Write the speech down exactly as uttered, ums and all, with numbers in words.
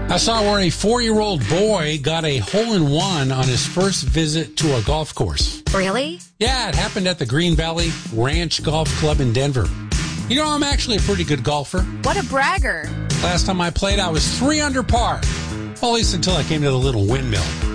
I saw where a four-year-old boy got a hole-in-one on his first visit to a golf course. Really? Yeah, it happened at the Green Valley Ranch Golf Club in Denver. You know, I'm actually a pretty good golfer. What a bragger. Last time I played, I was three under par. Well, at least until I came to the little windmill.